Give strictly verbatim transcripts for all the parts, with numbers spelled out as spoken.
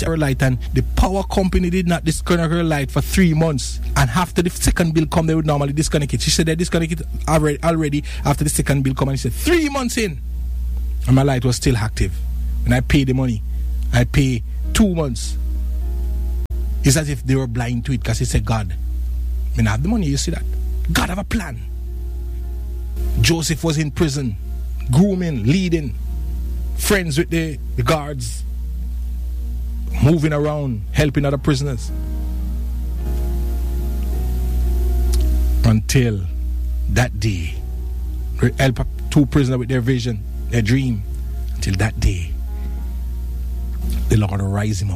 her light, and the power company did not disconnect her light for three months. And after the second bill come, they would normally disconnect it. She said they disconnect it already, already after the second bill come, and she said three months in, and my light was still active. When I pay the money, I pay two months. It's as if they were blind to it, because he said, God, I mean, I have the money, you see that? God have a plan. Joseph was in prison, grooming, leading, friends with the, the guards, moving around, helping other prisoners. Until that day, help two prisoners with their vision, their dream. Until that day, the Lord will rise him up.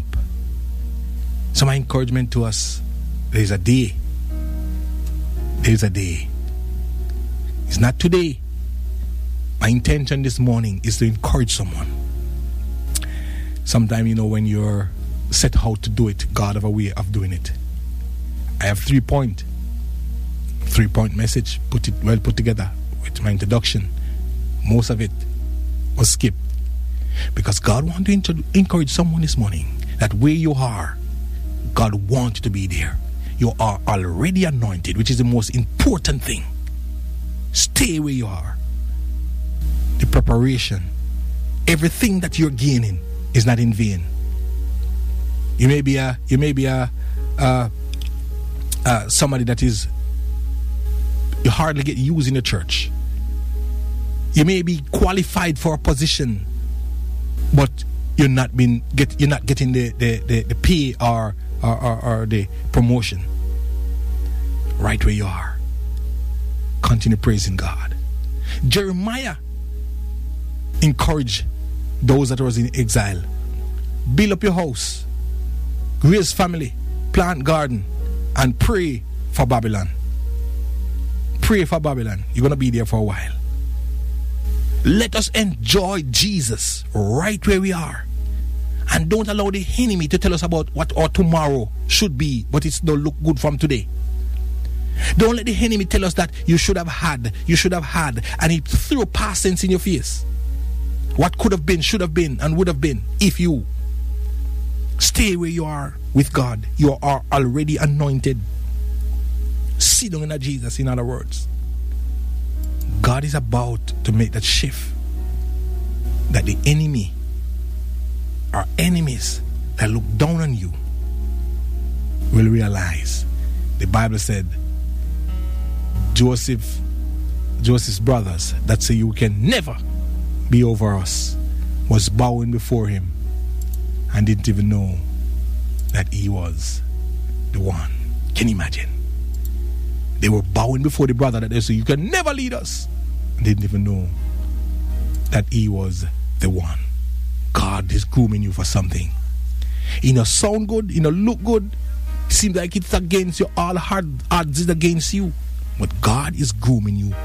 So my encouragement to us, there is a day. There is a day. It's not today. My intention this morning is to encourage someone. Sometimes, you know, when you're set out to do it, God have a way of doing it. I have three point, three point message, put it well put together with my introduction. Most of it was skipped because God wants to inter- encourage someone this morning that where you are, God wants you to be there. You are already anointed, which is the most important thing. Stay where you are. The preparation, everything that you're gaining is not in vain. You may be a, you may be a, uh, uh, somebody that is, you hardly get used in the church. You may be qualified for a position, but you're not being get, you're not getting the the, the, the pay or or, or or the promotion. Right where you are, continue praising God. Jeremiah encouraged those that was in exile. Build up your house, raise family, plant garden, and pray for Babylon. Pray for Babylon. You're going to be there for a while. Let us enjoy Jesus right where we are. And don't allow the enemy to tell us about what our tomorrow should be, but it's don't look good from today. Don't let the enemy tell us that you should have had, you should have had, and he threw past tense in your face. What could have been, should have been, and would have been if you stay where you are with God. You are already anointed. Sit down in Jesus, in other words. God is about to make that shift that the enemy, our enemies that look down on you, will realize. The Bible said Joseph, Joseph's brothers that say you can never be over us was bowing before him and didn't even know that he was the one. Can you imagine? They were bowing before the brother that they say you can never lead us, and didn't even know that he was the one. God is grooming you for something. You know, sound good, you know, look good. Seems like it's against you, all hard odds is against you. But God is grooming you